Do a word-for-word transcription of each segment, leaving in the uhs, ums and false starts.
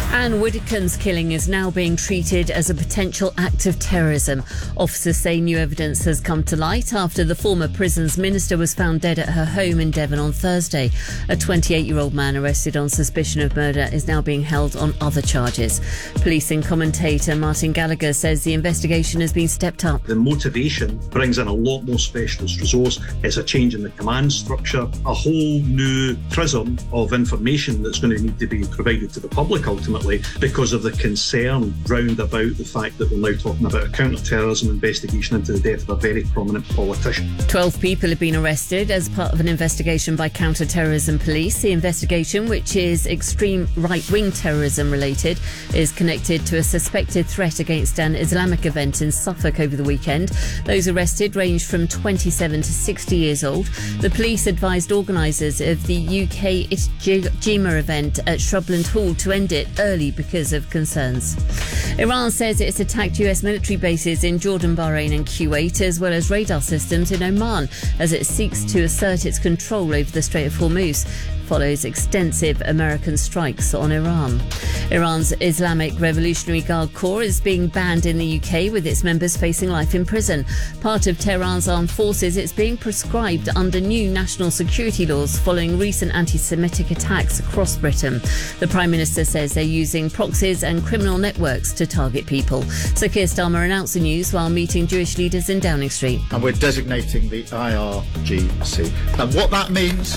Anne Widdecombe's killing is now being treated as a potential act of terrorism. Officers say new evidence has come to light after the former prisons minister was found dead at her home in Devon on Thursday. A twenty-eight-year-old man arrested on suspicion of murder is now being held on other charges. Policing commentator Martin Gallagher says the investigation has been stepped up. The motivation brings in a lot more specialist resource. It's a change in the command structure, a whole new prism of information that's going to need to be provided to the public ultimately, because of the concern round about the fact that we're now talking about a counter-terrorism investigation into the death of a very prominent politician. Twelve people have been arrested as part of an investigation by counter-terrorism police. The investigation, which is extreme right-wing terrorism related, is connected to a suspected threat against an Islamic event in Suffolk over the weekend. Those arrested range from twenty-seven to sixty years old. The police advised organisers of the U K Ijtima event at Shrubland Hall to end it early because of concerns. Iran says it's attacked U S military bases in Jordan, Bahrain and Kuwait, as well as radar systems in Oman, as it seeks to assert its control over the Strait of Hormuz. Follows extensive American strikes on Iran. Iran's Islamic Revolutionary Guard Corps is being banned in the U K, with its members facing life in prison. Part of Tehran's armed forces, it's being proscribed under new national security laws following recent anti-Semitic attacks across Britain. The Prime Minister says they're using proxies and criminal networks to target people. Sir Keir Starmer announced the news while meeting Jewish leaders in Downing Street. And we're designating the I R G C. And what that means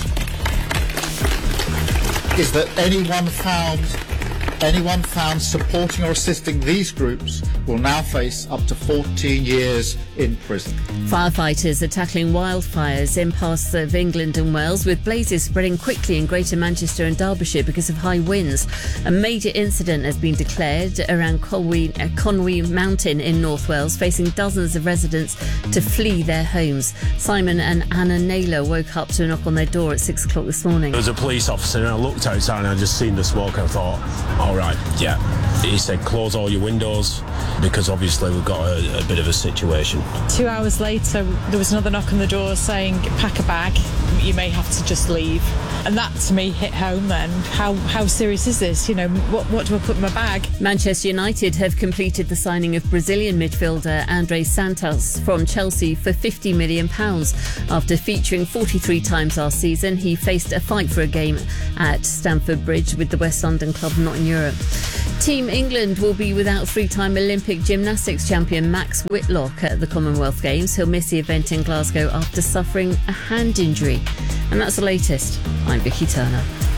is that anyone found anyone found supporting or assisting these groups will now face up to fourteen years in prison. Firefighters are tackling wildfires in parts of England and Wales, with blazes spreading quickly in Greater Manchester and Derbyshire because of high winds. A major incident has been declared around Conwy, uh, Conwy Mountain in North Wales, facing dozens of residents to flee their homes. Simon and Anna Naylor woke up to a knock on their door at six o'clock this morning. There was a police officer and I looked outside and I just seen the smoke and I thought, all right, yeah. He said, close all your windows, because obviously we've got a, a bit of a situation. Two hours later, there was another knock on the door saying, pack a bag, you may have to just leave. And that, to me, hit home then. How how serious is this? You know, what, what do I put in my bag? Manchester United have completed the signing of Brazilian midfielder André Santos from Chelsea for fifty million pounds. After featuring forty-three times last season, he faced a fight for a game at Stamford Bridge with the West London club not in Europe. Team England will be without three-time Olympic gymnastics champion Max Whitlock at the Commonwealth Games. He'll miss the event in Glasgow after suffering a hand injury. And that's the latest. I'm Vicky Turner.